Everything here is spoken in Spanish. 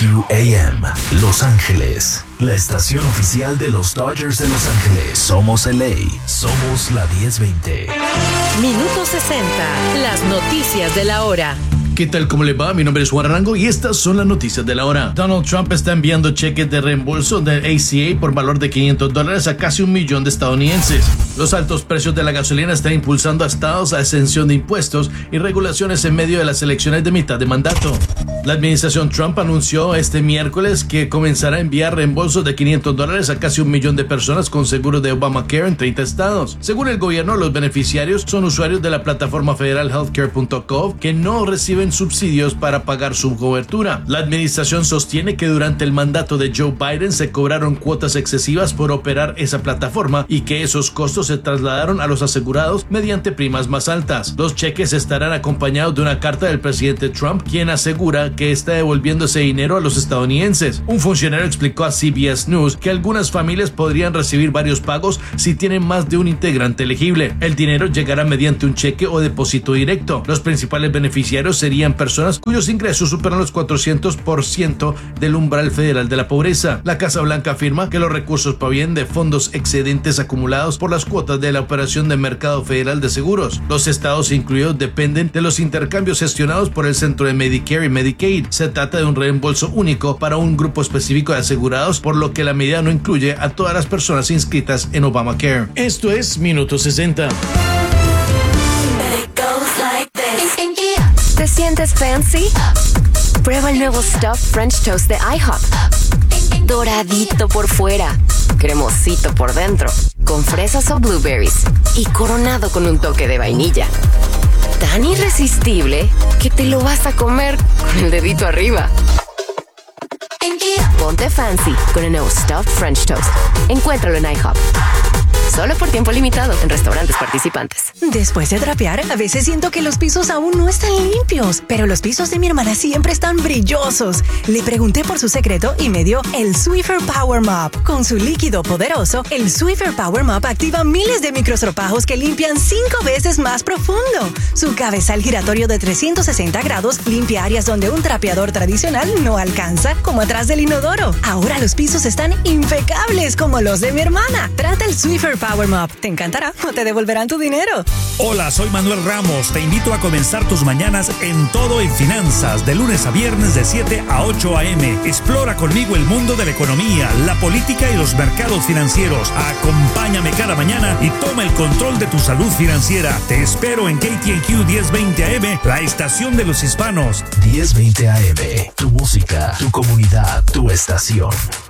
KTNQ AM, Los Ángeles, la estación oficial de los Dodgers de Los Ángeles. Somos LA, somos la 1020. Minuto 60, las noticias de la hora. ¿Qué tal? ¿Cómo le va? Mi nombre es Juan Arango y estas son las noticias de la hora. Donald Trump está enviando cheques de reembolso del ACA por valor de $500 a casi 1 millón de estadounidenses. Los altos precios de la gasolina están impulsando a estados a exención de impuestos y regulaciones en medio de las elecciones de mitad de mandato. La administración Trump anunció este miércoles que comenzará a enviar reembolsos de $500 a casi 1 millón de personas con seguro de Obamacare en 30 estados. Según el gobierno, los beneficiarios son usuarios de la plataforma federal healthcare.gov que no reciben subsidios para pagar su cobertura. La administración sostiene que durante el mandato de Joe Biden se cobraron cuotas excesivas por operar esa plataforma y que esos costos se trasladaron a los asegurados mediante primas más altas. Los cheques estarán acompañados de una carta del presidente Trump, quien asegura que está devolviendo ese dinero a los estadounidenses. Un funcionario explicó a CBS News que algunas familias podrían recibir varios pagos si tienen más de un integrante elegible. El dinero llegará mediante un cheque o depósito directo. Los principales beneficiarios serían personas cuyos ingresos superan los 400% del umbral federal de la pobreza. La Casa Blanca afirma que los recursos provienen de fondos excedentes acumulados por las cuotas de la operación de mercado federal de seguros. Los estados incluidos dependen de los intercambios gestionados por el Centro de Medicare y Medicaid. Se trata de un reembolso único para un grupo específico de asegurados, por lo que la medida no incluye a todas las personas inscritas en Obamacare. Esto es Minuto 60. ¿Te sientes fancy? Prueba el nuevo Stuffed French Toast de IHOP. Doradito por fuera, cremosito por dentro, con fresas o blueberries y coronado con un toque de vainilla. Tan irresistible que te lo vas a comer con el dedito arriba. Ponte fancy con el nuevo Stuffed French Toast. Encuéntralo en IHOP. Solo por tiempo limitado en restaurantes participantes. Después de trapear, a veces siento que los pisos aún no están limpios, pero los pisos de mi hermana siempre están brillosos. Le pregunté por su secreto y me dio el Swiffer Power Mop. Con su líquido poderoso, el Swiffer Power Mop activa miles de microstropajos que limpian 5 veces más profundo. Su cabezal giratorio de 360 grados limpia áreas donde un trapeador tradicional no alcanza, como atrás del inodoro. Ahora los pisos están impecables como los de mi hermana. Trata el Swiffer Power Mop. Te encantará o te devolverán tu dinero. Hola, soy Manuel Ramos. Te invito a comenzar tus mañanas en Todo en Finanzas, de lunes a viernes de 7 a 8 a.m. Explora conmigo el mundo de la economía, la política y los mercados financieros. Acompáñame cada mañana y toma el control de tu salud financiera. Te espero en KTNQ 1020 AM, la estación de los hispanos. 1020 AM, tu música, tu comunidad, tu estación.